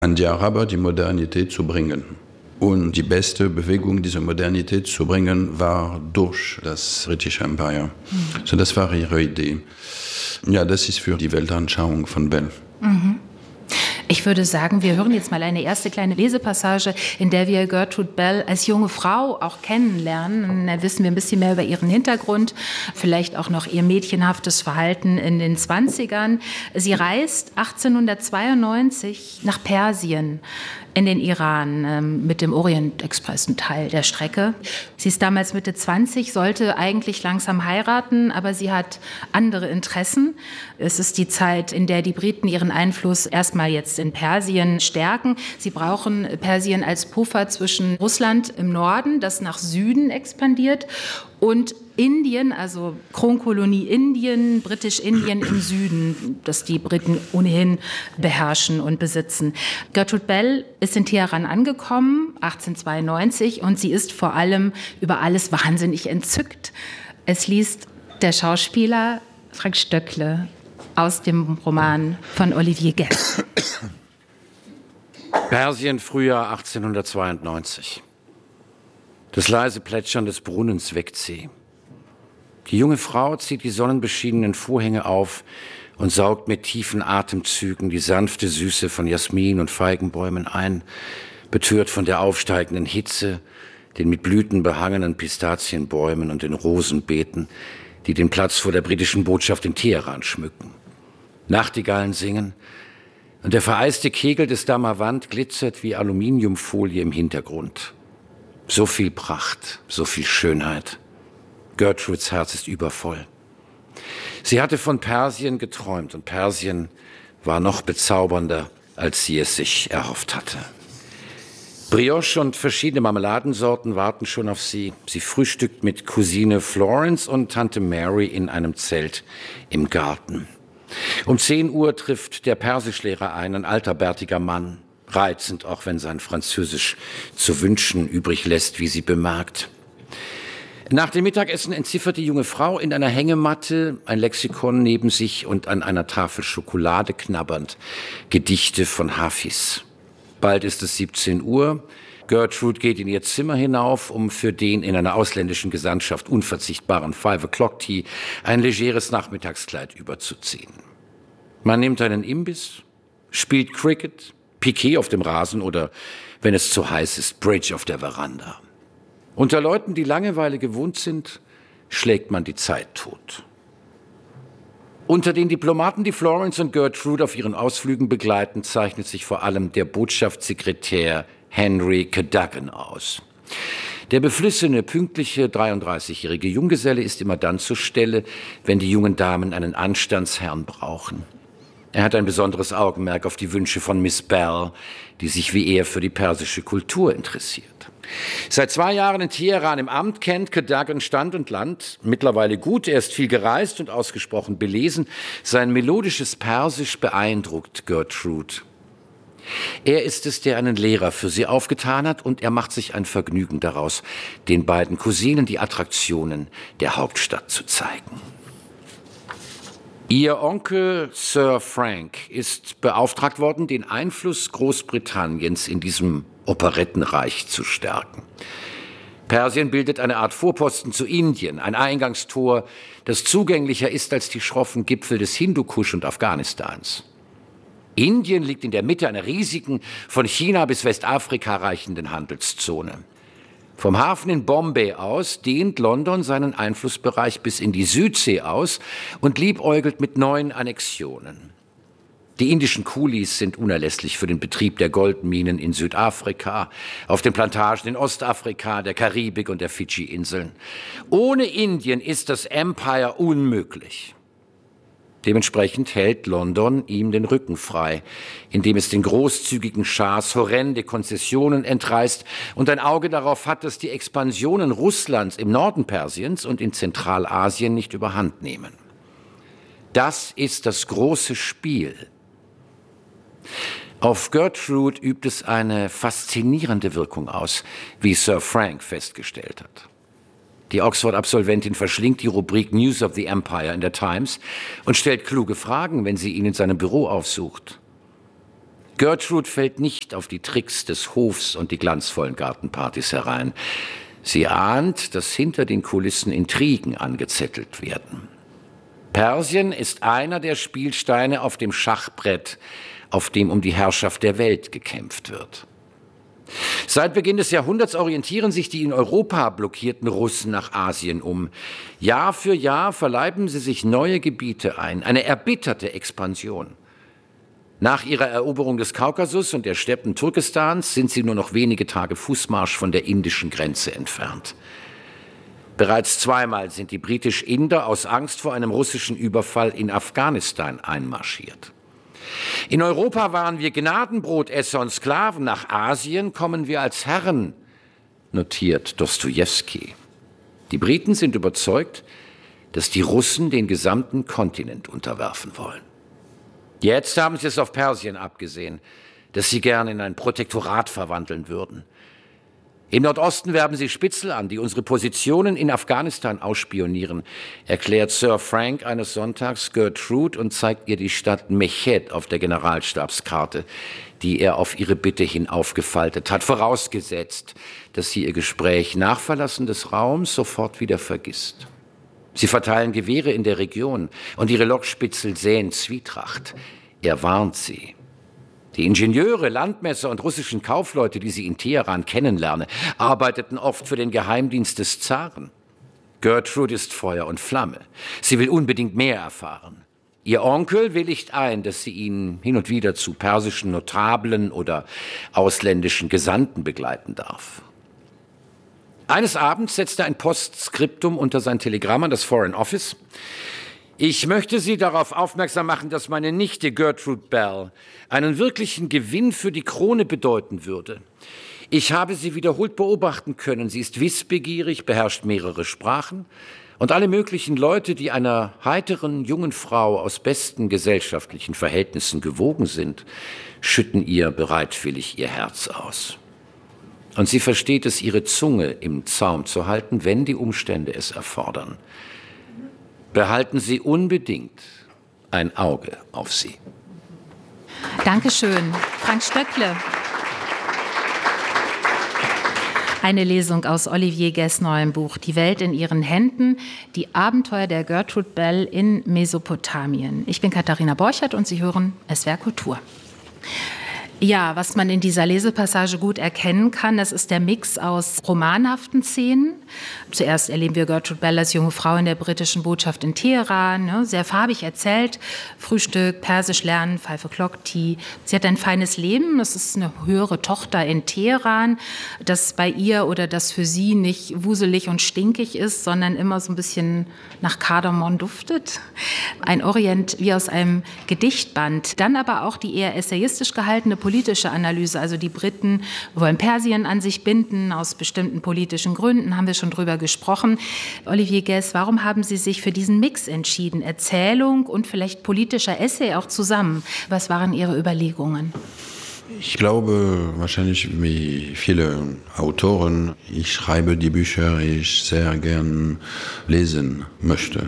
an die Araber die Modernität zu bringen. Und die beste Bewegung, diese Modernität zu bringen, war durch das britische Empire. So, das war ihre Idee. Ja, das ist für die Weltanschauung von Bell. Ich würde sagen, wir hören jetzt mal eine erste kleine Lesepassage, in der wir Gertrude Bell als junge Frau auch kennenlernen. Dann wissen wir ein bisschen mehr über ihren Hintergrund, vielleicht auch noch ihr mädchenhaftes Verhalten in den 20ern. Sie reist 1892 nach Persien in den Iran mit dem Orient-Express, ein Teil der Strecke. Sie ist damals Mitte 20, sollte eigentlich langsam heiraten, aber sie hat andere Interessen. Es ist die Zeit, in der die Briten ihren Einfluss erstmal jetzt in Persien stärken. Sie brauchen Persien als Puffer zwischen Russland im Norden, das nach Süden expandiert, und Indien, also Kronkolonie Indien, Britisch-Indien im Süden, das die Briten ohnehin beherrschen und besitzen. Gertrude Bell ist in Teheran angekommen, 1892, und sie ist vor allem über alles wahnsinnig entzückt. Es liest der Schauspieler Frank Stöckle aus dem Roman von Olivier Guest. Persien, Frühjahr 1892. Das leise Plätschern des Brunnens weckt sie. Die junge Frau zieht die sonnenbeschienenen Vorhänge auf und saugt mit tiefen Atemzügen die sanfte Süße von Jasmin und Feigenbäumen ein, betört von der aufsteigenden Hitze, den mit Blüten behangenen Pistazienbäumen und den Rosenbeeten, die den Platz vor der britischen Botschaft in Teheran schmücken. Nachtigallen singen und der vereiste Kegel des Damavand glitzert wie Aluminiumfolie im Hintergrund. So viel Pracht, so viel Schönheit. Gertrudes Herz ist übervoll. Sie hatte von Persien geträumt und Persien war noch bezaubernder, als sie es sich erhofft hatte. Brioche und verschiedene Marmeladensorten warten schon auf sie. Sie frühstückt mit Cousine Florence und Tante Mary in einem Zelt im Garten. Um 10 Uhr trifft der Persischlehrer ein alter, bärtiger Mann. Reizend, auch wenn sein Französisch zu wünschen übrig lässt, wie sie bemerkt. Nach dem Mittagessen entziffert die junge Frau in einer Hängematte, ein Lexikon neben sich und an einer Tafel Schokolade knabbernd, Gedichte von Hafiz. Bald ist es 17 Uhr. Gertrude geht in ihr Zimmer hinauf, um für den in einer ausländischen Gesandtschaft unverzichtbaren 5-o'clock-Tea ein legeres Nachmittagskleid überzuziehen. Man nimmt einen Imbiss, spielt Cricket, Piquet auf dem Rasen oder, wenn es zu heiß ist, Bridge auf der Veranda. Unter Leuten, die Langeweile gewohnt sind, schlägt man die Zeit tot. Unter den Diplomaten, die Florence und Gertrude auf ihren Ausflügen begleiten, zeichnet sich vor allem der Botschaftssekretär Henry Cadogan aus. Der beflissene, pünktliche, 33-jährige Junggeselle ist immer dann zur Stelle, wenn die jungen Damen einen Anstandsherrn brauchen. Er hat ein besonderes Augenmerk auf die Wünsche von Miss Bell, die sich wie er für die persische Kultur interessiert. Seit 2 Jahren in Teheran im Amt kennt Cadogan Stand und Land mittlerweile gut. Er ist viel gereist und ausgesprochen belesen. Sein melodisches Persisch beeindruckt Gertrude. Er ist es, der einen Lehrer für sie aufgetan hat, und er macht sich ein Vergnügen daraus, den beiden Cousinen die Attraktionen der Hauptstadt zu zeigen. Ihr Onkel Sir Frank ist beauftragt worden, den Einfluss Großbritanniens in diesem Operettenreich zu stärken. Persien bildet eine Art Vorposten zu Indien, ein Eingangstor, das zugänglicher ist als die schroffen Gipfel des Hindukusch und Afghanistans. Indien liegt in der Mitte einer riesigen, von China bis Westafrika reichenden Handelszone. Vom Hafen in Bombay aus dehnt London seinen Einflussbereich bis in die Südsee aus und liebäugelt mit neuen Annexionen. Die indischen Kulis sind unerlässlich für den Betrieb der Goldminen in Südafrika, auf den Plantagen in Ostafrika, der Karibik und der Fidschi-Inseln. Ohne Indien ist das Empire unmöglich. Dementsprechend hält London ihm den Rücken frei, indem es den großzügigen Schahs horrende Konzessionen entreißt und ein Auge darauf hat, dass die Expansionen Russlands im Norden Persiens und in Zentralasien nicht überhand nehmen. Das ist das große Spiel. Auf Gertrude übt es eine faszinierende Wirkung aus, wie Sir Frank festgestellt hat. Die Oxford-Absolventin verschlingt die Rubrik News of the Empire in der Times und stellt kluge Fragen, wenn sie ihn in seinem Büro aufsucht. Gertrude fällt nicht auf die Tricks des Hofs und die glanzvollen Gartenpartys herein. Sie ahnt, dass hinter den Kulissen Intrigen angezettelt werden. Persien ist einer der Spielsteine auf dem Schachbrett, auf dem um die Herrschaft der Welt gekämpft wird. Seit Beginn des Jahrhunderts orientieren sich die in Europa blockierten Russen nach Asien um. Jahr für Jahr verleiben sie sich neue Gebiete ein, eine erbitterte Expansion. Nach ihrer Eroberung des Kaukasus und der Steppen Turkestans sind sie nur noch wenige Tage Fußmarsch von der indischen Grenze entfernt. Bereits zweimal sind die britisch-Inder aus Angst vor einem russischen Überfall in Afghanistan einmarschiert. In Europa waren wir Gnadenbrotesser und Sklaven, nach Asien kommen wir als Herren, notiert Dostojewski. Die Briten sind überzeugt, dass die Russen den gesamten Kontinent unterwerfen wollen. Jetzt haben sie es auf Persien abgesehen, das sie gern in ein Protektorat verwandeln würden. Im Nordosten werben sie Spitzel an, die unsere Positionen in Afghanistan ausspionieren, erklärt Sir Frank eines Sonntags Gertrude und zeigt ihr die Stadt Meched auf der Generalstabskarte, die er auf ihre Bitte hin aufgefaltet hat, vorausgesetzt, dass sie ihr Gespräch nach Verlassen des Raums sofort wieder vergisst. Sie verteilen Gewehre in der Region und ihre Lockspitzel säen Zwietracht. Er warnt sie. Die Ingenieure, Landmesser und russischen Kaufleute, die sie in Teheran kennenlerne, arbeiteten oft für den Geheimdienst des Zaren. Gertrude ist Feuer und Flamme. Sie will unbedingt mehr erfahren. Ihr Onkel willigt ein, dass sie ihn hin und wieder zu persischen Notablen oder ausländischen Gesandten begleiten darf. Eines Abends setzte ein Postskriptum unter sein Telegramm an das Foreign Office. Ich möchte Sie darauf aufmerksam machen, dass meine Nichte Gertrude Bell einen wirklichen Gewinn für die Krone bedeuten würde. Ich habe sie wiederholt beobachten können. Sie ist wissbegierig, beherrscht mehrere Sprachen und alle möglichen Leute, die einer heiteren jungen Frau aus besten gesellschaftlichen Verhältnissen gewogen sind, schütten ihr bereitwillig ihr Herz aus. Und sie versteht es, ihre Zunge im Zaum zu halten, wenn die Umstände es erfordern. Behalten Sie unbedingt ein Auge auf sie. Dankeschön, Frank Stöckle. Eine Lesung aus Olivier Guess' neuem Buch »Die Welt in ihren Händen. Die Abenteuer der Gertrude Bell in Mesopotamien«. Ich bin Katharina Borchert und Sie hören SWR Kultur. Ja, was man in dieser Lesepassage gut erkennen kann, das ist der Mix aus romanhaften Szenen. Zuerst erleben wir Gertrude Bell als junge Frau in der britischen Botschaft in Teheran, sehr farbig erzählt. Frühstück, Persisch lernen, 5 o'clock Tea. Sie hat ein feines Leben, das ist eine höhere Tochter in Teheran, das bei ihr oder das für sie nicht wuselig und stinkig ist, sondern immer so ein bisschen nach Kardamom duftet. Ein Orient wie aus einem Gedichtband. Dann aber auch die eher essayistisch gehaltene politische Analyse. Also die Briten wollen Persien an sich binden, aus bestimmten politischen Gründen, haben wir schon drüber gesprochen. Olivier Guess, warum haben Sie sich für diesen Mix entschieden? Erzählung und vielleicht politischer Essay auch zusammen. Was waren Ihre Überlegungen? Ich glaube, wahrscheinlich wie viele Autoren, ich schreibe die Bücher, die ich sehr gern lesen möchte.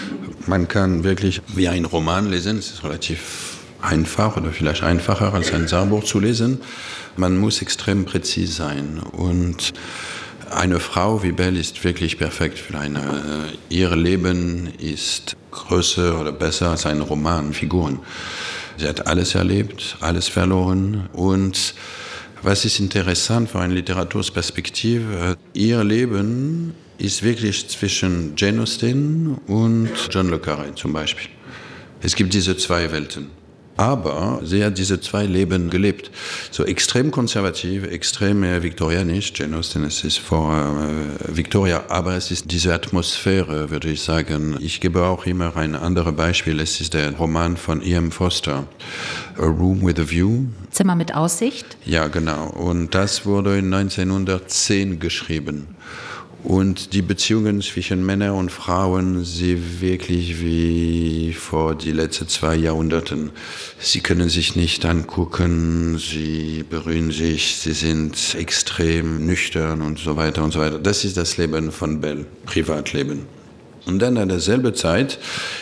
Man kann wirklich wie ein Roman lesen, es ist relativ einfach oder vielleicht einfacher als ein Sachbuch zu lesen. Man muss extrem präzise sein und eine Frau wie Bell ist wirklich perfekt für eine. Ihr Leben ist größer oder besser als ein Roman, Figuren. Sie hat alles erlebt, alles verloren und was ist interessant für eine Literaturperspektive, ihr Leben ist wirklich zwischen Jane Austen und John le Carré zum Beispiel. Es gibt diese zwei Welten. Aber sie hat diese zwei Leben gelebt. So extrem konservativ, extrem viktorianisch. Jane Austen, es ist vor Victoria, aber es ist diese Atmosphäre, würde ich sagen. Ich gebe auch immer ein anderes Beispiel. Es ist der Roman von E.M. Forster, A Room with a View. Zimmer mit Aussicht? Ja, genau. Und das wurde in 1910 geschrieben. Und die Beziehungen zwischen Männern und Frauen sind wirklich wie vor die letzten 2 Jahrhunderten. Sie können sich nicht angucken, sie berühren sich, sie sind extrem nüchtern und so weiter und so weiter. Das ist das Leben von Bell, Privatleben. Und dann an derselben Zeit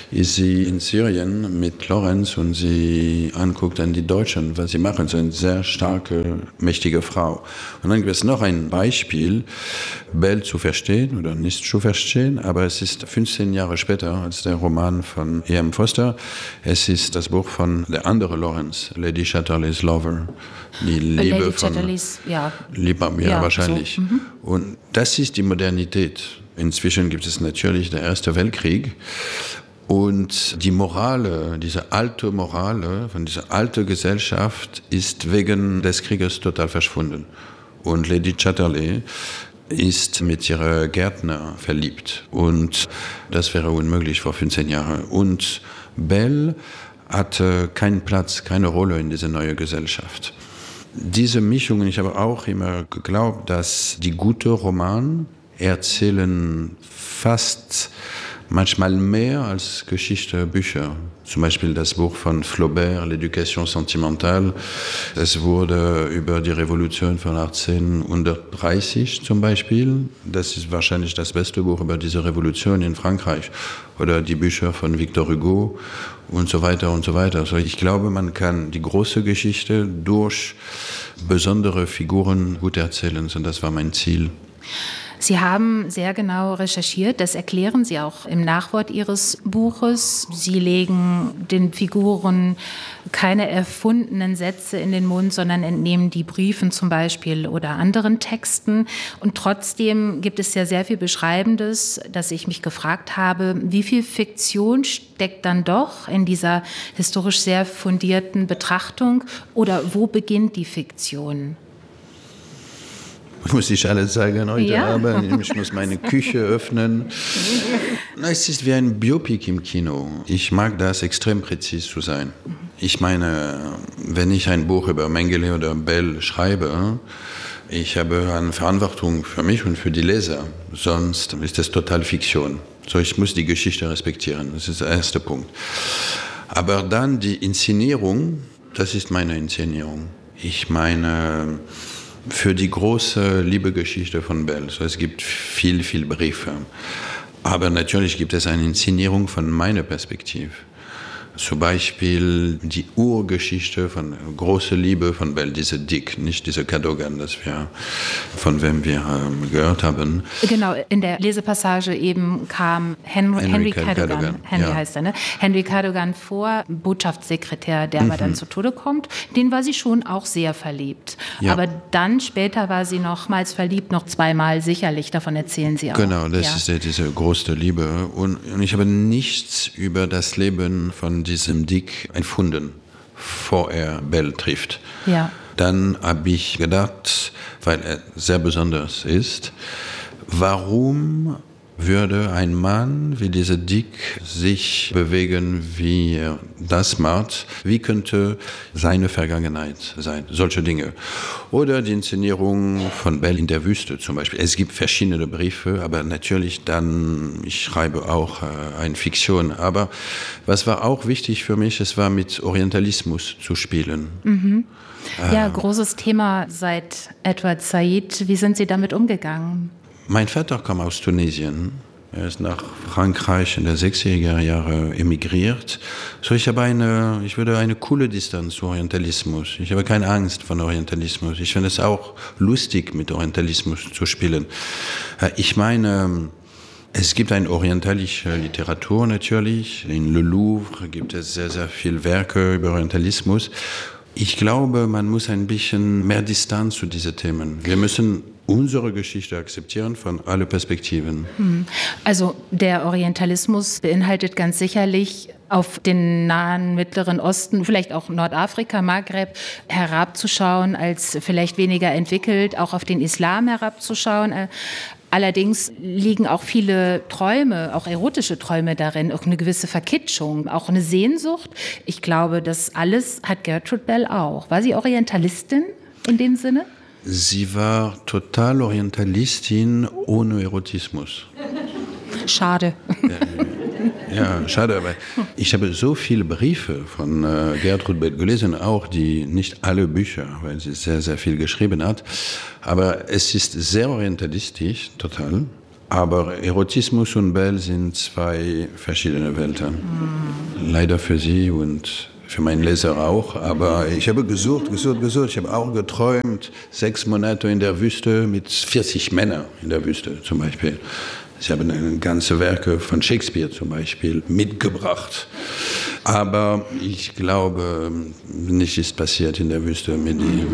ist sie in Syrien mit Lorenz und sie anguckt an die Deutschen, was sie machen. So eine sehr starke, mächtige Frau. Und dann gibt es noch ein Beispiel, Belle zu verstehen oder nicht zu verstehen, aber es ist 15 Jahre später als der Roman von E.M. Forster. Es ist das Buch von der anderen Lorenz, Lady Chatterley's Lover. Die Liebe Lady von Chatterley's, ja. Liebe, ja, wahrscheinlich. So. Und das ist die Modernität. Inzwischen gibt es natürlich den Ersten Weltkrieg. Und die Morale, diese alte Morale von dieser alten Gesellschaft ist wegen des Krieges total verschwunden. Und Lady Chatterley ist mit ihrer Gärtner verliebt. Und das wäre unmöglich vor 15 Jahren. Und Belle hatte keinen Platz, keine Rolle in dieser neuen Gesellschaft. Diese Mischungen, ich habe auch immer geglaubt, dass die guten Romane erzählen fast manchmal mehr als Geschichte, Bücher. Zum Beispiel das Buch von Flaubert, L'Éducation sentimentale. Es wurde über die Revolution von 1830 zum Beispiel. Das ist wahrscheinlich das beste Buch über diese Revolution in Frankreich. Oder die Bücher von Victor Hugo und so weiter und so weiter. Also ich glaube, man kann die große Geschichte durch besondere Figuren gut erzählen. Und das war mein Ziel. Sie haben sehr genau recherchiert, das erklären Sie auch im Nachwort Ihres Buches. Sie legen den Figuren keine erfundenen Sätze in den Mund, sondern entnehmen die Briefen zum Beispiel oder anderen Texten. Und trotzdem gibt es ja sehr viel Beschreibendes, dass ich mich gefragt habe, wie viel Fiktion steckt dann doch in dieser historisch sehr fundierten Betrachtung oder wo beginnt die Fiktion? Muss ich alles sagen heute ja. Abend. Ich muss meine Küche öffnen. Es ist wie ein Biopic im Kino. Ich mag das, extrem präzise zu sein. Ich meine, wenn ich ein Buch über Mengele oder Belle schreibe, ich habe eine Verantwortung für mich und für die Leser. Sonst ist es total Fiktion. So, ich muss die Geschichte respektieren. Das ist der erste Punkt. Aber dann die Inszenierung, das ist meine Inszenierung. Ich meine, für die große Liebesgeschichte von Belle. So, es gibt viel Briefe. Aber natürlich gibt es eine Inszenierung von meiner Perspektive. Zum Beispiel die Urgeschichte von große Liebe von Belle, diese Dick, nicht diese Cadogan, von wem wir gehört haben. Genau, in der Lesepassage eben kam Henry Cadogan. Henry heißt er, ne? Henry Cadogan vor, Botschaftssekretär, der aber dann zu Tode kommt. Den war sie schon auch sehr verliebt. Ja. Aber dann später war sie nochmals verliebt, noch zweimal sicherlich, davon erzählen Sie auch. Genau, das ist diese große Liebe. Und ich habe nichts über das Leben von diesem Dick erfunden, bevor er Belle trifft. Ja. Dann habe ich gedacht, weil er sehr besonders ist, warum würde ein Mann wie dieser Dick sich bewegen, wie er das macht? Wie könnte seine Vergangenheit sein? Solche Dinge. Oder die Inszenierung von Belle in der Wüste zum Beispiel. Es gibt verschiedene Briefe, aber natürlich dann, ich schreibe auch eine Fiktion. Aber was war auch wichtig für mich, es war mit Orientalismus zu spielen. Mhm. Ja, großes Thema seit Edward Said. Wie sind Sie damit umgegangen? Mein Vater kam aus Tunesien. Er ist nach Frankreich in den 60er Jahren emigriert. So, ich würde eine coole Distanz zu Orientalismus. Ich habe keine Angst vor Orientalismus. Ich finde es auch lustig, mit Orientalismus zu spielen. Ich meine, es gibt eine orientalische Literatur natürlich. In Le Louvre gibt es sehr, sehr viele Werke über Orientalismus. Ich glaube, man muss ein bisschen mehr Distanz zu diesen Themen. Wir müssen unsere Geschichte akzeptieren von allen Perspektiven. Also der Orientalismus beinhaltet ganz sicherlich auf den nahen Mittleren Osten, vielleicht auch Nordafrika, Maghreb, herabzuschauen als vielleicht weniger entwickelt, auch auf den Islam herabzuschauen. Allerdings liegen auch viele Träume, auch erotische Träume darin, auch eine gewisse Verkitschung, auch eine Sehnsucht. Ich glaube, das alles hat Gertrude Bell auch. War sie Orientalistin in dem Sinne? Sie war total Orientalistin ohne Erotismus. Schade. Ja, schade, aber ich habe so viele Briefe von Gertrude Bell gelesen, auch nicht alle Bücher, weil sie sehr, sehr viel geschrieben hat. Aber es ist sehr orientalistisch, total. Aber Erotismus und Belle sind zwei verschiedene Welten. Leider für Sie und für meinen Leser auch. Aber ich habe gesucht. Ich habe auch geträumt, 6 Monate in der Wüste mit 40 Männern in der Wüste zum Beispiel. Sie haben ganze Werke von Shakespeare zum Beispiel mitgebracht. Aber ich glaube, nichts ist passiert in der Wüste mit dem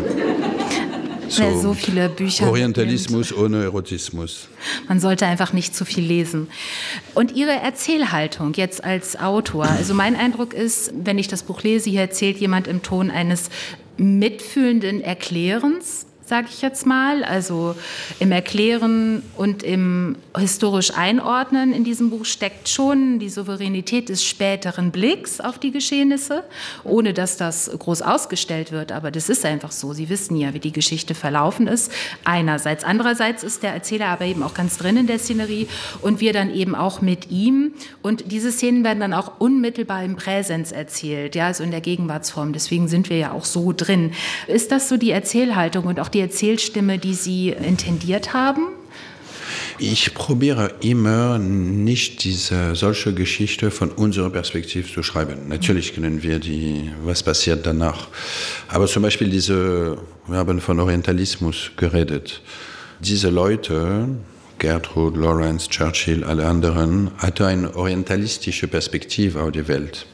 so viele Bücher. Orientalismus ohne Erotismus. Man sollte einfach nicht zu viel lesen. Und Ihre Erzählhaltung jetzt als Autor, also mein Eindruck ist, wenn ich das Buch lese, hier erzählt jemand im Ton eines mitfühlenden Erklärens, sage ich jetzt mal, also im Erklären und im historisch Einordnen in diesem Buch steckt schon die Souveränität des späteren Blicks auf die Geschehnisse, ohne dass das groß ausgestellt wird, aber das ist einfach so. Sie wissen ja, wie die Geschichte verlaufen ist, einerseits. Andererseits ist der Erzähler aber eben auch ganz drin in der Szenerie und wir dann eben auch mit ihm und diese Szenen werden dann auch unmittelbar im Präsens erzählt, ja, also in der Gegenwartsform, deswegen sind wir ja auch so drin. Ist das so die Erzählhaltung und auch die Erzählstimme, die Sie intendiert haben? Ich probiere immer nicht solche Geschichte von unserer Perspektive zu schreiben. Natürlich kennen wir was passiert danach. Aber zum Beispiel wir haben von Orientalismus geredet. Diese Leute, Gertrud, Lawrence, Churchill, alle anderen, hatten eine orientalistische Perspektive auf die Welt.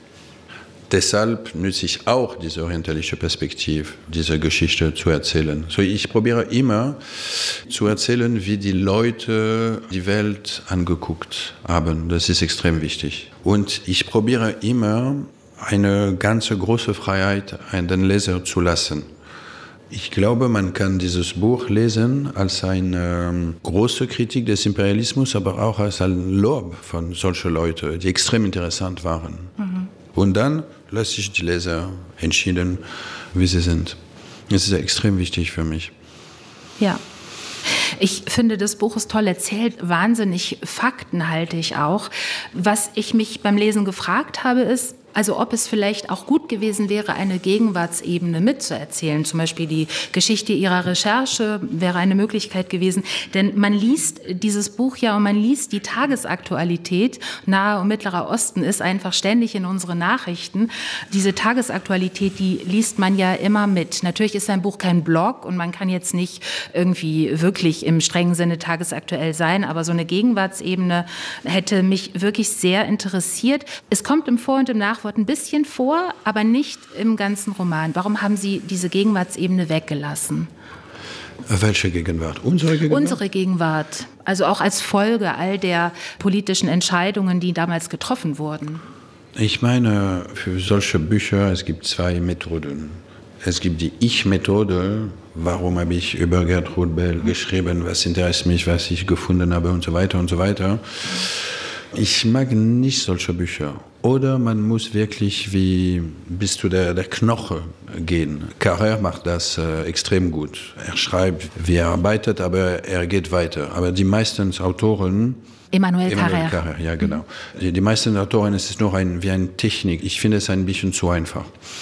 Deshalb nütze ich auch diese orientalische Perspektive, diese Geschichte zu erzählen. So, ich probiere immer zu erzählen, wie die Leute die Welt angeguckt haben. Das ist extrem wichtig. Und ich probiere immer, eine ganze große Freiheit an den Leser zu lassen. Ich glaube, man kann dieses Buch lesen als eine große Kritik des Imperialismus, aber auch als ein Lob von solchen Leuten, die extrem interessant waren. Und dann lasse ich die Leser entschieden, wie sie sind. Das ist extrem wichtig für mich. Ja. Ich finde, das Buch ist toll erzählt, wahnsinnig faktenhaltig auch. Was ich mich beim Lesen gefragt habe, ist, also ob es vielleicht auch gut gewesen wäre, eine Gegenwartsebene mitzuerzählen. Zum Beispiel die Geschichte Ihrer Recherche wäre eine Möglichkeit gewesen. Denn man liest dieses Buch ja und man liest die Tagesaktualität. Nahe und Mittlerer Osten ist einfach ständig in unseren Nachrichten. Diese Tagesaktualität, die liest man ja immer mit. Natürlich ist ein Buch kein Blog und man kann jetzt nicht irgendwie wirklich im strengen Sinne tagesaktuell sein. Aber so eine Gegenwartsebene hätte mich wirklich sehr interessiert. Es kommt im Vor- und im Nachwort ein bisschen vor, aber nicht im ganzen Roman. Warum haben Sie diese Gegenwartsebene weggelassen? Welche Gegenwart? Unsere Gegenwart? Unsere Gegenwart. Also auch als Folge all der politischen Entscheidungen, die damals getroffen wurden. Ich meine, für solche Bücher, es gibt 2 Methoden. Es gibt die Ich-Methode. Warum habe ich über Gertrud Bell geschrieben? Was interessiert mich, was ich gefunden habe und so weiter und so weiter. Ich mag nicht solche Bücher. Oder man muss wirklich bis zu der Knoche gehen. Carrère macht das extrem gut. Er schreibt, wie er arbeitet, aber er geht weiter. Aber die meisten Autoren... Emmanuel Carrère. Ja, genau. Die meisten Autoren, es ist noch wie eine Technik. Ich finde es ein bisschen zu einfach.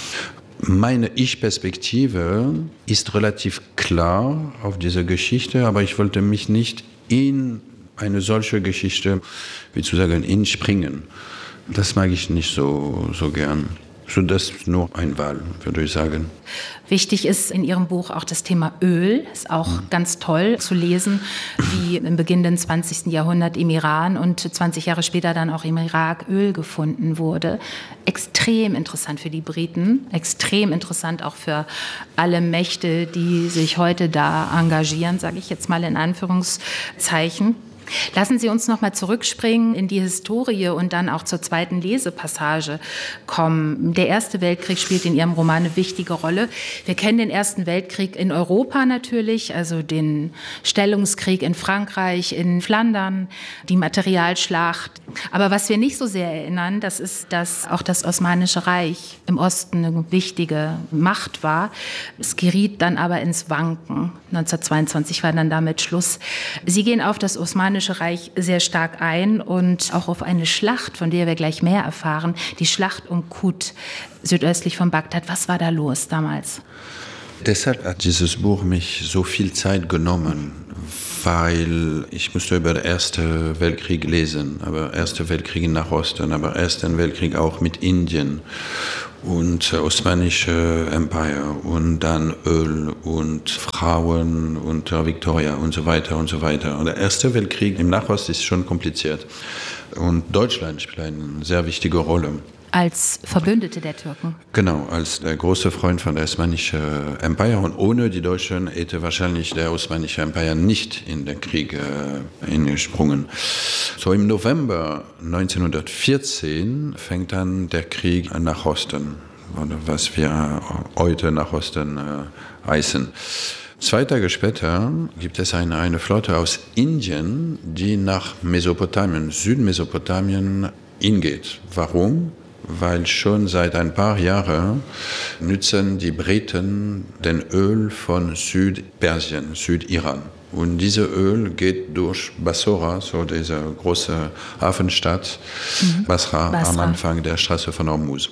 Meine Ich-Perspektive ist relativ klar auf diese Geschichte, aber ich wollte mich nicht in eine solche Geschichte, wie zu sagen, inspringen. Das mag ich nicht so gern. So, das ist nur eine Wahl, würde ich sagen. Wichtig ist in Ihrem Buch auch das Thema Öl. Ist auch ganz toll zu lesen, wie im beginnenden 20. Jahrhundert im Iran und 20 Jahre später dann auch im Irak Öl gefunden wurde. Extrem interessant für die Briten, extrem interessant auch für alle Mächte, die sich heute da engagieren, sage ich jetzt mal in Anführungszeichen. Lassen Sie uns noch mal zurückspringen in die Historie und dann auch zur zweiten Lesepassage kommen. Der Erste Weltkrieg spielt in Ihrem Roman eine wichtige Rolle. Wir kennen den Ersten Weltkrieg in Europa natürlich, also den Stellungskrieg in Frankreich, in Flandern, die Materialschlacht. Aber was wir nicht so sehr erinnern, das ist, dass auch das Osmanische Reich im Osten eine wichtige Macht war. Es geriet dann aber ins Wanken. 1922 war dann damit Schluss. Sie gehen auf das Osmanische Reich sehr stark ein und auch auf eine Schlacht, von der wir gleich mehr erfahren, die Schlacht um Kut, südöstlich von Bagdad. Was war da los damals? Deshalb hat dieses Buch mich so viel Zeit genommen, weil ich musste über den Ersten Weltkrieg lesen, aber Erster Weltkrieg in Nachosten, aber Ersten Weltkrieg auch mit Indien und Osmanische Empire und dann Öl und Frauen unter Victoria und so weiter und so weiter. Und der Erste Weltkrieg im Nachost ist schon kompliziert und Deutschland spielt eine sehr wichtige Rolle. Als Verbündete der Türken. Genau, als der große Freund von der Osmanischen Empire. Und ohne die Deutschen hätte wahrscheinlich der Osmanische Empire nicht in den Krieg eingesprungen. So im November 1914 fängt dann der Krieg nach Osten, oder was wir heute nach Osten heißen. 2 Tage später gibt es eine Flotte aus Indien, die nach Mesopotamien, Südmesopotamien hingeht. Warum? Weil schon seit ein paar Jahren nützen die Briten den Öl von Südpersien, Südiran. Und dieses Öl geht durch Bassora, so diese große Hafenstadt, Basra, am Anfang der Straße von Hormuz.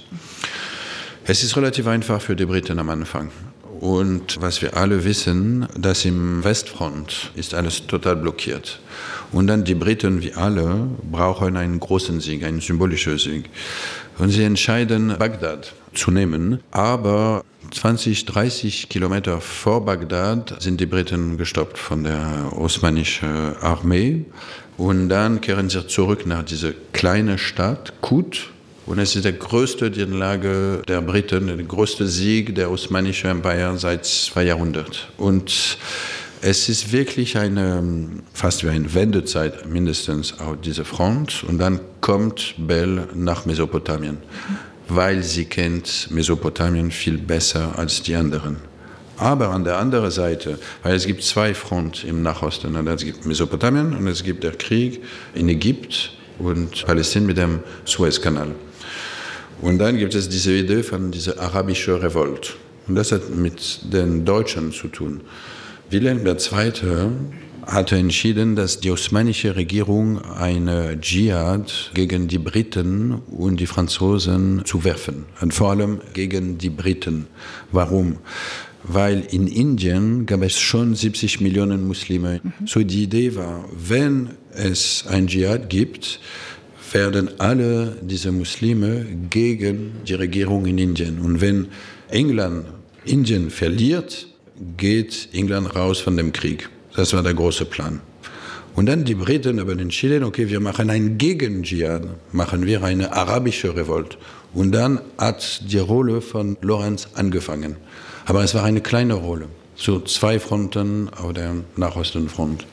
Es ist relativ einfach für die Briten am Anfang. Und was wir alle wissen, dass im Westfront ist alles total blockiert. Und dann die Briten, wie alle, brauchen einen großen Sieg, einen symbolischen Sieg. Und sie entscheiden, Bagdad zu nehmen. Aber 20, 30 Kilometer vor Bagdad sind die Briten gestoppt von der osmanischen Armee. Und dann kehren sie zurück nach dieser kleinen Stadt, Kut. Und es ist die größte Niederlage der Briten, der größte Sieg der Osmanischen Empire seit 2 Jahrhunderten. Und es ist wirklich fast wie eine Wendezeit mindestens auf diese Front. Und dann kommt Bell nach Mesopotamien, weil sie kennt Mesopotamien viel besser als die anderen. Aber an der anderen Seite, weil es gibt 2 Fronten im Nachosten. Es gibt Mesopotamien und es gibt der Krieg in Ägypten und Palästina mit dem Suezkanal. Und dann gibt es diese Idee von dieser arabischen Revolte. Und das hat mit den Deutschen zu tun. Wilhelm II. Hatte entschieden, dass die osmanische Regierung eine Dschihad gegen die Briten und die Franzosen zu werfen. Und vor allem gegen die Briten. Warum? Weil in Indien gab es schon 70 Millionen Muslime. So die Idee war, wenn es ein Dschihad gibt, werden alle diese Muslime gegen die Regierung in Indien. Und wenn England Indien verliert, geht England raus von dem Krieg. Das war der große Plan. Und dann die Briten haben entschieden, okay, wir machen einen Gegen-Dschihad, machen wir eine arabische Revolte. Und dann hat die Rolle von Lorenz angefangen. Aber es war eine kleine Rolle. So 2 Fronten auf der Nachostenfront.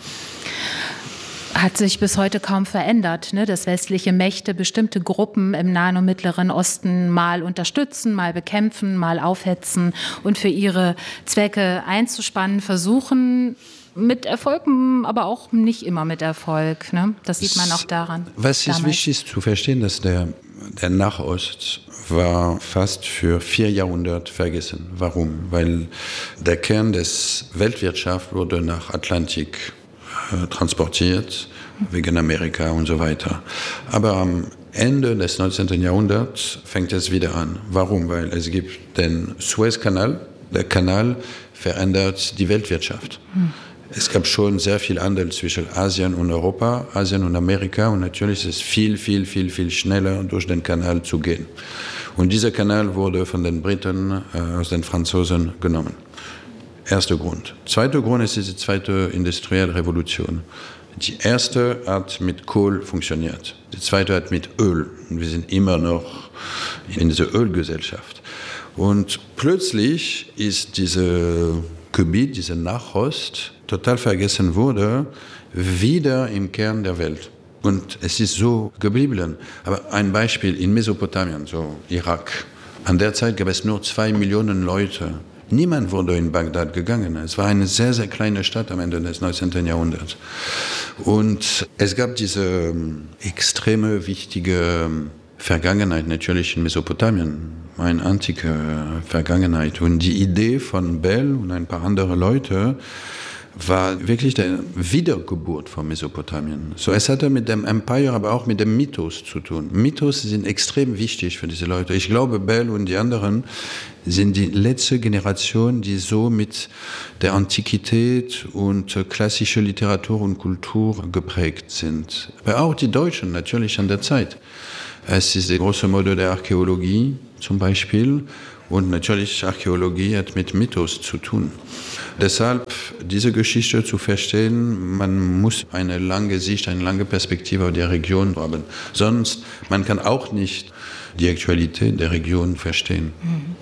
Hat sich bis heute kaum verändert, ne? Dass westliche Mächte bestimmte Gruppen im Nahen und Mittleren Osten mal unterstützen, mal bekämpfen, mal aufhetzen und für ihre Zwecke einzuspannen versuchen. Mit Erfolg, aber auch nicht immer mit Erfolg. Ne? Das sieht man auch daran. Was ist wichtig zu verstehen, dass der Nachost war fast für 4 Jahrhunderte vergessen. Warum? Weil der Kern des Weltwirtschaft wurde nach Atlantik transportiert, wegen Amerika und so weiter. Aber am Ende des 19. Jahrhunderts fängt es wieder an. Warum? Weil es gibt den Suezkanal. Der Kanal verändert die Weltwirtschaft. Es gab schon sehr viel Handel zwischen Asien und Europa, Asien und Amerika. Und natürlich ist es viel schneller, durch den Kanal zu gehen. Und dieser Kanal wurde von den Briten, aus den Franzosen genommen. Erster Grund. Zweiter Grund ist die zweite industrielle Revolution. Die erste hat mit Kohl funktioniert. Die zweite hat mit Öl. Und wir sind immer noch in dieser Ölgesellschaft. Und plötzlich ist dieses Gebiet, dieser Nachost, total vergessen wurde, wieder im Kern der Welt. Und es ist so geblieben. Aber ein Beispiel in Mesopotamien, so Irak. An der Zeit gab es nur 2 Millionen Leute. Niemand wurde in Bagdad gegangen. Es war eine sehr, sehr kleine Stadt am Ende des 19. Jahrhunderts. Und es gab diese extreme, wichtige Vergangenheit natürlich in Mesopotamien, eine antike Vergangenheit. Und die Idee von Bell und ein paar andere Leute war wirklich die Wiedergeburt von Mesopotamien. So, es hatte mit dem Empire, aber auch mit dem Mythos zu tun. Mythos sind extrem wichtig für diese Leute. Ich glaube, Bell und die anderen sind die letzte Generation, die so mit der Antiquität und klassische Literatur und Kultur geprägt sind. Aber auch die Deutschen natürlich an der Zeit. Es ist die große Mode der Archäologie zum Beispiel. Und natürlich, Archäologie hat mit Mythos zu tun. Deshalb, diese Geschichte zu verstehen, man muss eine lange Sicht, eine lange Perspektive auf die Region haben. Sonst, man kann auch nicht die Aktualität der Region verstehen.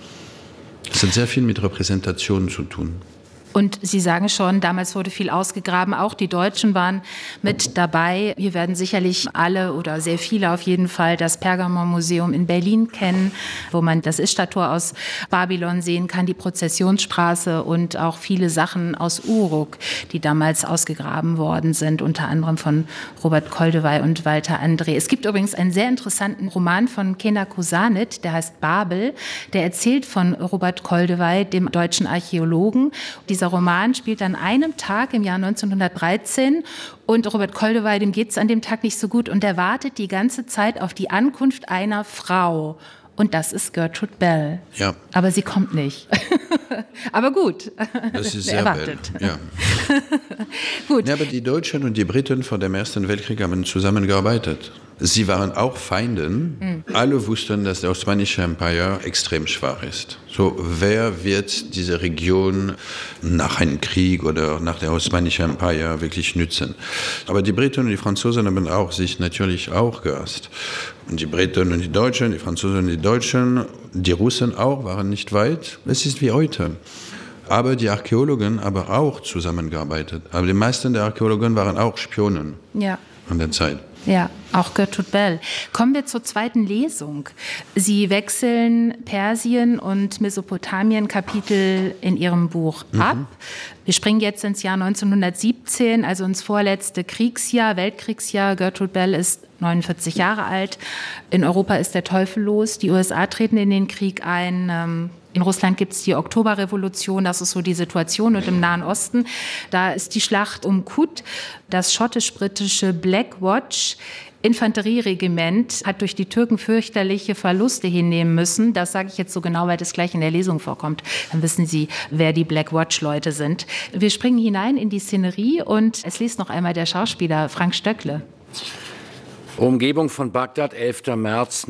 Es hat sehr viel mit Repräsentation zu tun. Und Sie sagen schon, damals wurde viel ausgegraben, auch die Deutschen waren mit dabei. Wir werden sicherlich alle oder sehr viele auf jeden Fall das Pergamon-Museum in Berlin kennen, wo man das Ishtar-Tor aus Babylon sehen kann, die Prozessionsstraße und auch viele Sachen aus Uruk, die damals ausgegraben worden sind, unter anderem von Robert Koldewey und Walter André. Es gibt übrigens einen sehr interessanten Roman von Kenan Kusanit, der heißt Babel, der erzählt von Robert Koldewey, dem deutschen Archäologen. Dieser Roman spielt an einem Tag im Jahr 1913 und Robert Koldewey, dem geht es an dem Tag nicht so gut und er wartet die ganze Zeit auf die Ankunft einer Frau. Und das ist Gertrude Bell. Ja. Aber sie kommt nicht. Aber gut. Das ist sehr erwartet. Bell. Ja. Gut. Ja, aber die Deutschen und die Briten vor dem Ersten Weltkrieg haben zusammengearbeitet. Sie waren auch Feinden. Alle wussten, dass der Osmanische Empire extrem schwach ist. So, wer wird diese Region nach einem Krieg oder nach der Osmanischen Empire wirklich nützen? Aber die Briten und die Franzosen haben auch sich natürlich auch gehasst. Und die Briten und die Deutschen, die Franzosen und die Deutschen, die Russen auch, waren nicht weit. Es ist wie heute. Aber die Archäologen haben auch zusammengearbeitet. Aber die meisten der Archäologen waren auch Spionen an der Zeit. Ja, auch Gertrude Bell. Kommen wir zur zweiten Lesung. Sie wechseln Persien und Mesopotamien Kapitel in Ihrem Buch ab. Wir springen jetzt ins Jahr 1917, also ins vorletzte Kriegsjahr, Weltkriegsjahr. Gertrude Bell ist 49 Jahre alt. In Europa ist der Teufel los. Die USA treten in den Krieg ein. In Russland gibt es die Oktoberrevolution, das ist so die Situation. Und im Nahen Osten, da ist die Schlacht um Kut. Das schottisch-britische Black Watch Infanterieregiment hat durch die Türken fürchterliche Verluste hinnehmen müssen. Das sage ich jetzt so genau, weil das gleich in der Lesung vorkommt. Dann wissen Sie, wer die Black Watch-Leute sind. Wir springen hinein in die Szenerie und es liest noch einmal der Schauspieler Frank Stöckle. Umgebung von Bagdad, 11. März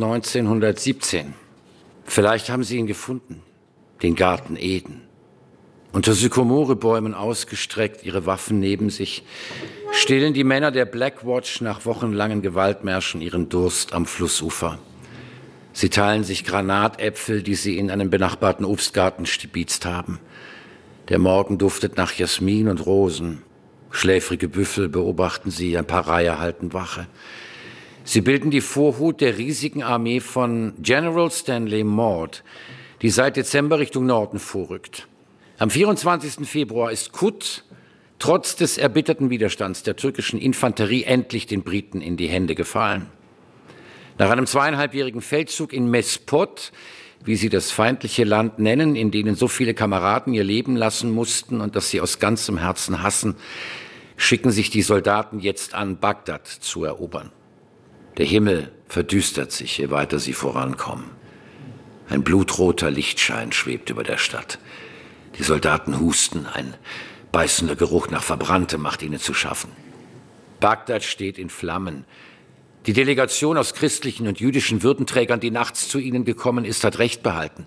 1917. Vielleicht haben Sie ihn gefunden. Den Garten Eden. Unter Sykomorebäumen ausgestreckt, ihre Waffen neben sich, stillen die Männer der Black Watch nach wochenlangen Gewaltmärschen ihren Durst am Flussufer. Sie teilen sich Granatäpfel, die sie in einem benachbarten Obstgarten stibitzt haben. Der Morgen duftet nach Jasmin und Rosen. Schläfrige Büffel beobachten sie, ein paar Reiher halten Wache. Sie bilden die Vorhut der riesigen Armee von General Stanley Maude, die seit Dezember Richtung Norden vorrückt. Am 24. Februar ist Kut trotz des erbitterten Widerstands der türkischen Infanterie endlich den Briten in die Hände gefallen. Nach einem 2,5-jährigen Feldzug in Mespot, wie sie das feindliche Land nennen, in denen so viele Kameraden ihr Leben lassen mussten und das sie aus ganzem Herzen hassen, schicken sich die Soldaten jetzt an, Bagdad zu erobern. Der Himmel verdüstert sich, je weiter sie vorankommen. Ein blutroter Lichtschein schwebt über der Stadt. Die Soldaten husten, ein beißender Geruch nach Verbranntem macht ihnen zu schaffen. Bagdad steht in Flammen. Die Delegation aus christlichen und jüdischen Würdenträgern, die nachts zu ihnen gekommen ist, hat Recht behalten.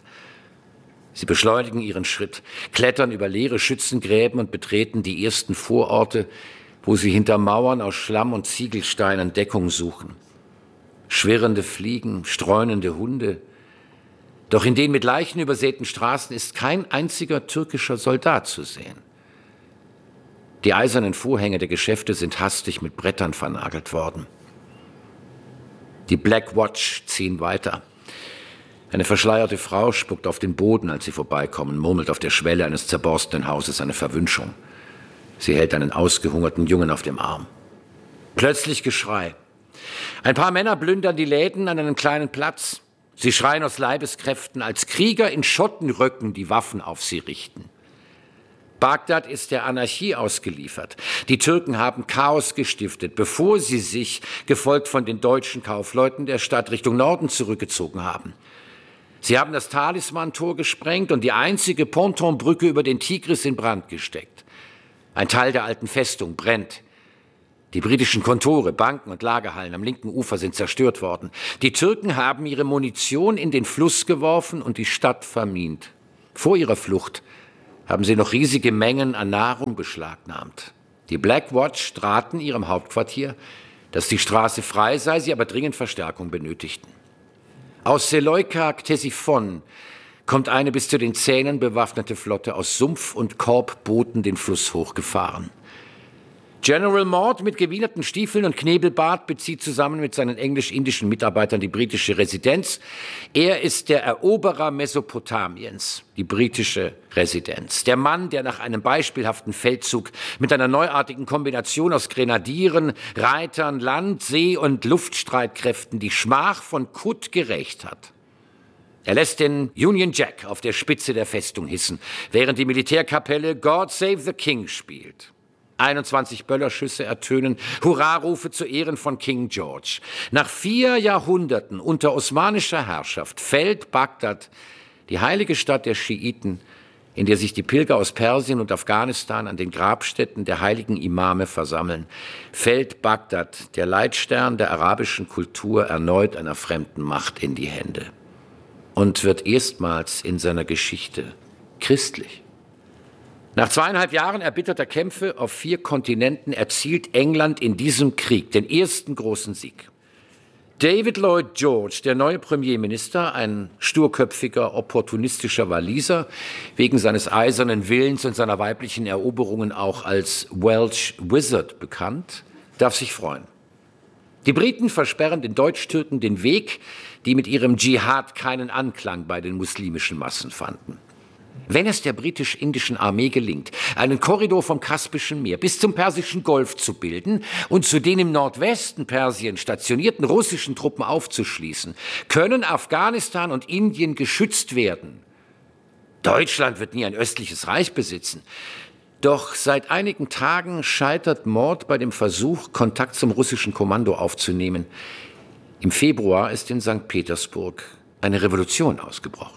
Sie beschleunigen ihren Schritt, klettern über leere Schützengräben und betreten die ersten Vororte, wo sie hinter Mauern aus Schlamm und Ziegelsteinen Deckung suchen. Schwirrende Fliegen, streunende Hunde. Doch in den mit Leichen übersäten Straßen ist kein einziger türkischer Soldat zu sehen. Die eisernen Vorhänge der Geschäfte sind hastig mit Brettern vernagelt worden. Die Black Watch ziehen weiter. Eine verschleierte Frau spuckt auf den Boden, als sie vorbeikommen, murmelt auf der Schwelle eines zerborstenen Hauses eine Verwünschung. Sie hält einen ausgehungerten Jungen auf dem Arm. Plötzlich Geschrei. Ein paar Männer plündern die Läden an einem kleinen Platz. Sie schreien aus Leibeskräften, als Krieger in Schottenröcken die Waffen auf sie richten. Bagdad ist der Anarchie ausgeliefert. Die Türken haben Chaos gestiftet, bevor sie sich, gefolgt von den deutschen Kaufleuten der Stadt, Richtung Norden zurückgezogen haben. Sie haben das Talisman-Tor gesprengt und die einzige Pontonbrücke über den Tigris in Brand gesteckt. Ein Teil der alten Festung brennt. Die britischen Kontore, Banken und Lagerhallen am linken Ufer sind zerstört worden. Die Türken haben ihre Munition in den Fluss geworfen und die Stadt vermint. Vor ihrer Flucht haben sie noch riesige Mengen an Nahrung beschlagnahmt. Die Black Watch traten ihrem Hauptquartier, dass die Straße frei sei, sie aber dringend Verstärkung benötigten. Aus Seleuka-Ktesiphon kommt eine bis zu den Zähnen bewaffnete Flotte aus Sumpf- und Korbbooten den Fluss hochgefahren. General Maude mit gewienerten Stiefeln und Knebelbart bezieht zusammen mit seinen englisch-indischen Mitarbeitern die britische Residenz. Er ist der Eroberer Mesopotamiens, die britische Residenz. Der Mann, der nach einem beispielhaften Feldzug mit einer neuartigen Kombination aus Grenadieren, Reitern, Land-, See- und Luftstreitkräften die Schmach von Kut gerächt hat. Er lässt den Union Jack auf der Spitze der Festung hissen, während die Militärkapelle God Save the King spielt. 21 Böllerschüsse ertönen, Hurrarufe zu Ehren von King George. Nach 4 Jahrhunderten unter osmanischer Herrschaft fällt Bagdad, die heilige Stadt der Schiiten, in der sich die Pilger aus Persien und Afghanistan an den Grabstätten der heiligen Imame versammeln, fällt Bagdad, der Leitstern der arabischen Kultur, erneut einer fremden Macht in die Hände und wird erstmals in seiner Geschichte christlich. Nach 2,5 Jahren erbitterter Kämpfe auf 4 Kontinenten erzielt England in diesem Krieg den ersten großen Sieg. David Lloyd George, der neue Premierminister, ein sturköpfiger, opportunistischer Waliser, wegen seines eisernen Willens und seiner weiblichen Eroberungen auch als Welsh Wizard bekannt, darf sich freuen. Die Briten versperren den Deutsch-Türken den Weg, die mit ihrem Dschihad keinen Anklang bei den muslimischen Massen fanden. Wenn es der britisch-indischen Armee gelingt, einen Korridor vom Kaspischen Meer bis zum Persischen Golf zu bilden und zu den im Nordwesten Persiens stationierten russischen Truppen aufzuschließen, können Afghanistan und Indien geschützt werden. Deutschland wird nie ein östliches Reich besitzen. Doch seit einigen Tagen scheitert Maude bei dem Versuch, Kontakt zum russischen Kommando aufzunehmen. Im Februar ist in St. Petersburg eine Revolution ausgebrochen.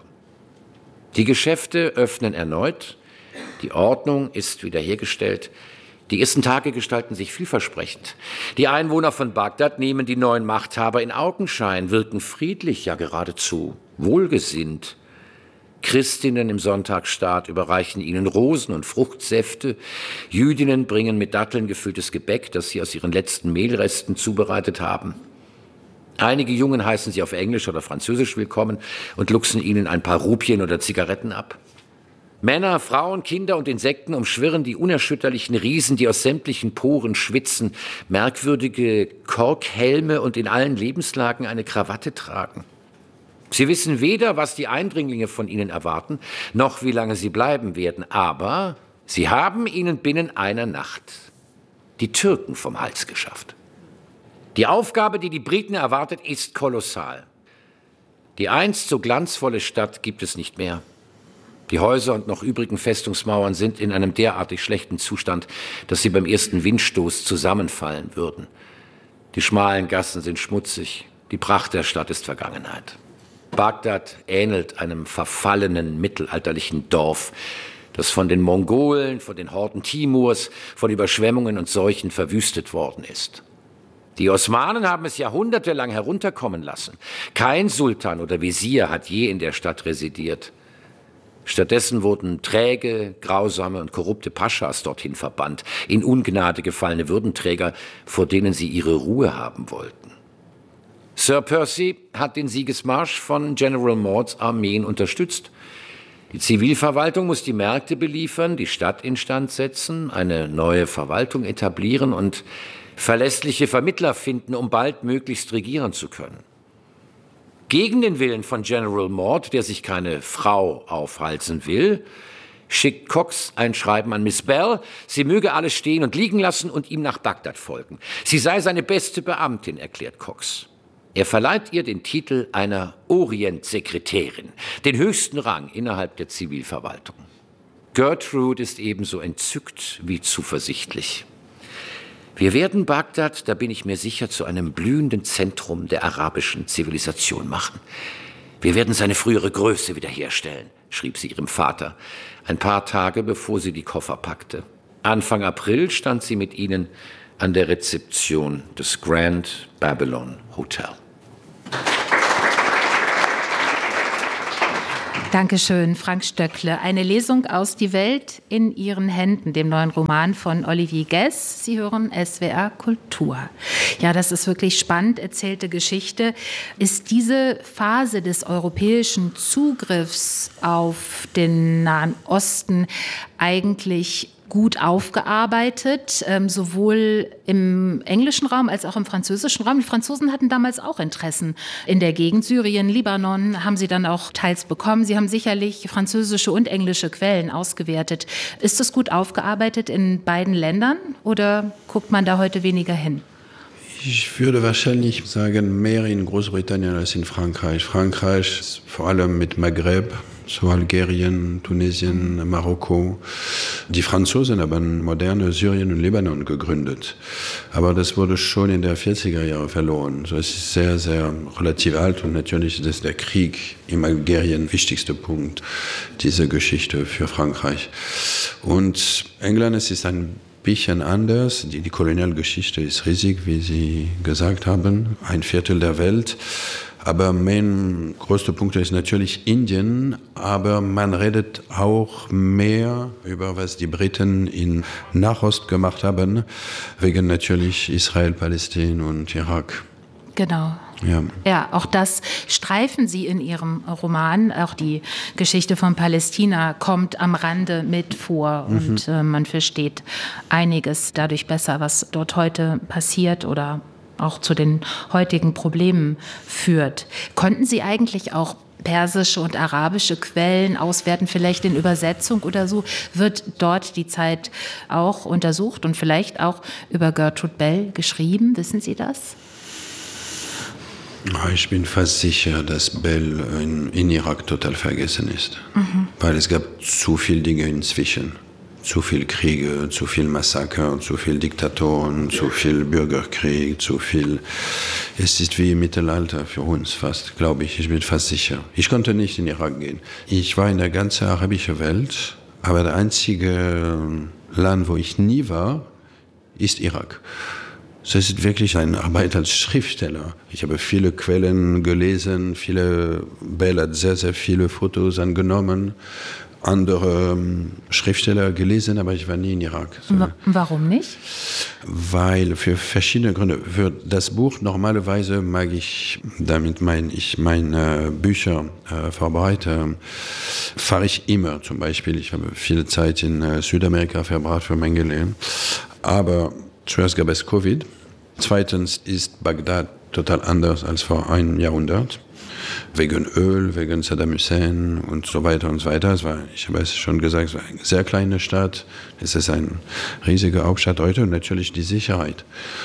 Die Geschäfte öffnen erneut, die Ordnung ist wiederhergestellt. Die ersten Tage gestalten sich vielversprechend. Die Einwohner von Bagdad nehmen die neuen Machthaber in Augenschein, wirken friedlich, ja geradezu wohlgesinnt. Christinnen im Sonntagsstaat überreichen ihnen Rosen und Fruchtsäfte. Jüdinnen bringen mit Datteln gefülltes Gebäck, das sie aus ihren letzten Mehlresten zubereitet haben. Einige Jungen heißen sie auf Englisch oder Französisch willkommen und luchsen ihnen ein paar Rupien oder Zigaretten ab. Männer, Frauen, Kinder und Insekten umschwirren die unerschütterlichen Riesen, die aus sämtlichen Poren schwitzen, merkwürdige Korkhelme und in allen Lebenslagen eine Krawatte tragen. Sie wissen weder, was die Eindringlinge von ihnen erwarten, noch wie lange sie bleiben werden, aber sie haben ihnen binnen einer Nacht die Türken vom Hals geschafft. Die Aufgabe, die die Briten erwartet, ist kolossal. Die einst so glanzvolle Stadt gibt es nicht mehr. Die Häuser und noch übrigen Festungsmauern sind in einem derartig schlechten Zustand, dass sie beim ersten Windstoß zusammenfallen würden. Die schmalen Gassen sind schmutzig, die Pracht der Stadt ist Vergangenheit. Bagdad ähnelt einem verfallenen mittelalterlichen Dorf, das von den Mongolen, von den Horden Timurs, von Überschwemmungen und Seuchen verwüstet worden ist. Die Osmanen haben es jahrhundertelang herunterkommen lassen. Kein Sultan oder Wesir hat je in der Stadt residiert. Stattdessen wurden träge, grausame und korrupte Paschas dorthin verbannt, in Ungnade gefallene Würdenträger, vor denen sie ihre Ruhe haben wollten. Sir Percy hat den Siegesmarsch von General Maudes Armeen unterstützt. Die Zivilverwaltung muss die Märkte beliefern, die Stadt instand setzen, eine neue Verwaltung etablieren und verlässliche Vermittler finden, um baldmöglichst regieren zu können. Gegen den Willen von General Maude, der sich keine Frau aufhalsen will, schickt Cox ein Schreiben an Miss Bell, sie möge alles stehen und liegen lassen und ihm nach Bagdad folgen. Sie sei seine beste Beamtin, erklärt Cox. Er verleiht ihr den Titel einer Orientsekretärin, den höchsten Rang innerhalb der Zivilverwaltung. Gertrude ist ebenso entzückt wie zuversichtlich. Wir werden Bagdad, da bin ich mir sicher, zu einem blühenden Zentrum der arabischen Zivilisation machen. Wir werden seine frühere Größe wiederherstellen, schrieb sie ihrem Vater, ein paar Tage bevor sie die Koffer packte. Anfang April stand sie mit ihnen an der Rezeption des Grand Babylon Hotel. Dankeschön, Frank Stöckle. Eine Lesung aus Die Welt in Ihren Händen, dem neuen Roman von Olivier Guess. Sie hören SWR Kultur. Ja, das ist wirklich spannend erzählte Geschichte. Ist diese Phase des europäischen Zugriffs auf den Nahen Osten eigentlich gut aufgearbeitet, sowohl im englischen Raum als auch im französischen Raum. Die Franzosen hatten damals auch Interessen in der Gegend. Syrien, Libanon haben sie dann auch teils bekommen. Sie haben sicherlich französische und englische Quellen ausgewertet. Ist das gut aufgearbeitet in beiden Ländern oder guckt man da heute weniger hin? Ich würde wahrscheinlich sagen, mehr in Großbritannien als in Frankreich. Frankreich ist vor allem mit Maghreb, so Algerien, Tunesien, Marokko. Die Franzosen haben moderne Syrien und Libanon gegründet. Aber das wurde schon in der 40er Jahre verloren. So, es ist sehr, sehr relativ alt und natürlich ist der Krieg in Algerien wichtigster Punkt dieser Geschichte für Frankreich. Und England, es ist ein bisschen anders. Die Kolonialgeschichte ist riesig, wie Sie gesagt haben, 1/4 der Welt. Aber mein größter Punkt ist natürlich Indien, aber man redet auch mehr über, was die Briten in Nahost gemacht haben, wegen natürlich Israel, Palästina und Irak. Genau. Ja, auch das streifen Sie in Ihrem Roman. Auch die Geschichte von Palästina kommt am Rande mit vor und man versteht einiges dadurch besser, was dort heute passiert oder auch zu den heutigen Problemen führt. Konnten Sie eigentlich auch persische und arabische Quellen auswerten, vielleicht in Übersetzung oder so? Wird dort die Zeit auch untersucht und vielleicht auch über Gertrude Bell geschrieben? Wissen Sie das? Ich bin fast sicher, dass Bell in Irak total vergessen ist. Weil es gab zu viele Dinge inzwischen. Zu viel Kriege, zu viel Massaker, zu viel Diktatoren, zu viel Bürgerkrieg, zu viel. Es ist wie im Mittelalter für uns fast, glaube ich. Ich bin fast sicher. Ich konnte nicht in Irak gehen. Ich war in der ganzen arabischen Welt, aber der einzige Land, wo ich nie war, ist Irak. Es ist wirklich eine Arbeit als Schriftsteller. Ich habe viele Quellen gelesen, Bell hat sehr, sehr viele Fotos angenommen, andere Schriftsteller gelesen, aber ich war nie in Irak. So. Warum nicht? Weil für verschiedene Gründe. Für das Buch normalerweise mag ich, damit meine Bücher verbreite, fahre ich immer zum Beispiel. Ich habe viele Zeit in Südamerika verbracht für Mengele. Aber zuerst gab es Covid. Zweitens ist Bagdad total anders als vor einem Jahrhundert. Wegen Öl, wegen Saddam Hussein und so weiter und so weiter. Ich habe es schon gesagt, es war eine sehr kleine Stadt. Es ist eine riesige Hauptstadt heute und natürlich die Sicherheit.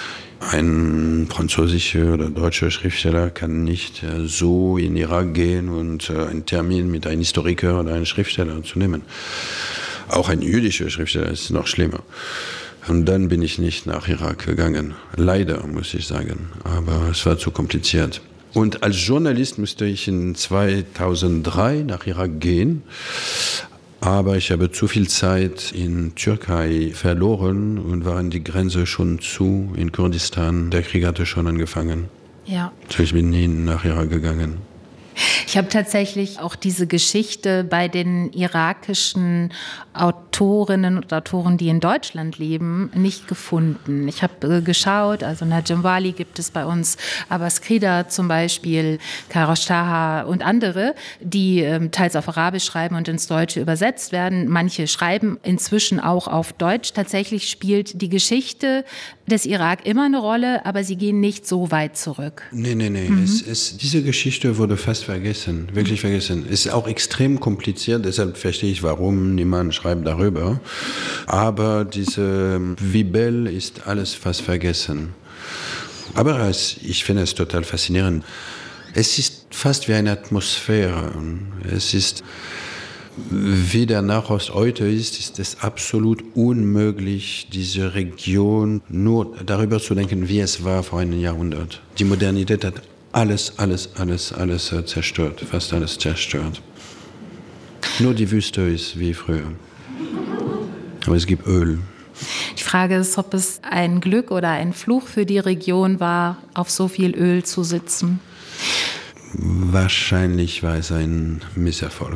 Ein französischer oder deutscher Schriftsteller kann nicht so in Irak gehen und einen Termin mit einem Historiker oder einem Schriftsteller zu nehmen. Auch ein jüdischer Schriftsteller ist noch schlimmer. Und dann bin ich nicht nach Irak gegangen. Leider, muss ich sagen. Aber es war zu kompliziert. Und als Journalist musste ich in 2003 nach Irak gehen. Aber ich habe zu viel Zeit in Türkei verloren und waren die Grenze schon zu in Kurdistan. Der Krieg hatte schon angefangen. Ja. So, ich bin nie nach Irak gegangen. Ich habe tatsächlich auch diese Geschichte bei den irakischen Autorinnen und Autoren, die in Deutschland leben, nicht gefunden. Ich habe geschaut, also Najem Wali gibt es bei uns, Abbas Krida zum Beispiel, Karosh Taha und andere, die teils auf Arabisch schreiben und ins Deutsche übersetzt werden. Manche schreiben inzwischen auch auf Deutsch. Tatsächlich spielt die Geschichte des Irak immer eine Rolle, aber sie gehen nicht so weit zurück. Nee. Diese Geschichte wurde fast vergessen, wirklich vergessen. Es ist auch extrem kompliziert, deshalb verstehe ich, warum niemand schreibt darüber. Aber wie Bell ist alles fast vergessen. Aber ich finde es total faszinierend. Es ist fast wie eine Atmosphäre. Es ist Wie der Nahost heute ist es absolut unmöglich, diese Region nur darüber zu denken, wie es war vor einem Jahrhundert. Die Modernität hat alles zerstört, fast alles zerstört. Nur die Wüste ist wie früher. Aber es gibt Öl. Die Frage ist, ob es ein Glück oder ein Fluch für die Region war, auf so viel Öl zu sitzen. Wahrscheinlich war es ein Misserfolg.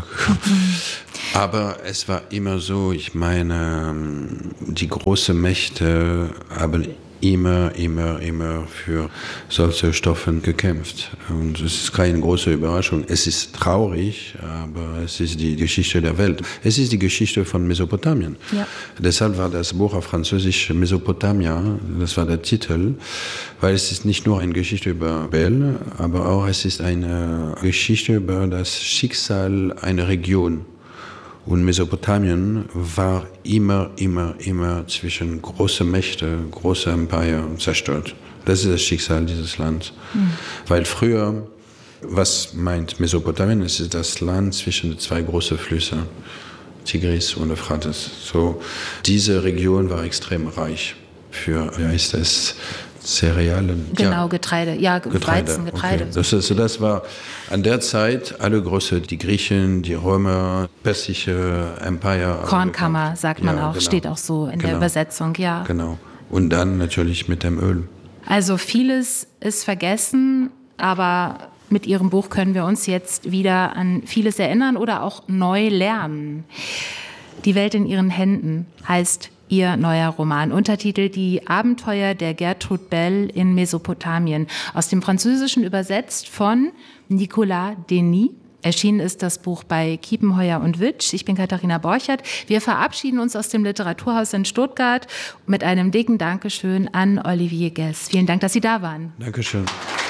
Aber es war immer so, ich meine, die großen Mächte haben immer für solche Stoffe gekämpft. Und es ist keine große Überraschung. Es ist traurig, aber es ist die Geschichte der Welt. Es ist die Geschichte von Mesopotamien. Ja. Deshalb war das Buch auf Französisch Mesopotamia, das war der Titel, weil es ist nicht nur eine Geschichte über Bel, aber auch es ist eine Geschichte über das Schicksal einer Region. Und Mesopotamien war immer zwischen große Mächte, große Empire zerstört. Das ist das Schicksal dieses Landes. Weil früher, was meint Mesopotamien? Es ist das Land zwischen zwei großen Flüssen, Tigris und Euphrates. So, diese Region war extrem reich für, wie heißt das, Cerealien. Genau, ja. Getreide. Weizen, Getreide. Okay. Das war an der Zeit alle große, die Griechen, die Römer, persische Empire. Kornkammer, sagt man auch, genau. Steht auch so in der Übersetzung, ja. Genau. Und dann natürlich mit dem Öl. Also vieles ist vergessen, aber mit Ihrem Buch können wir uns jetzt wieder an vieles erinnern oder auch neu lernen. Die Welt in Ihren Händen heißt Ihr neuer Roman. Untertitel Die Abenteuer der Gertrude Bell in Mesopotamien. Aus dem Französischen übersetzt von Nicolas Denis. Erschienen ist das Buch bei Kiepenheuer und Witsch. Ich bin Katharina Borchert. Wir verabschieden uns aus dem Literaturhaus in Stuttgart mit einem dicken Dankeschön an Olivier Guess. Vielen Dank, dass Sie da waren. Dankeschön.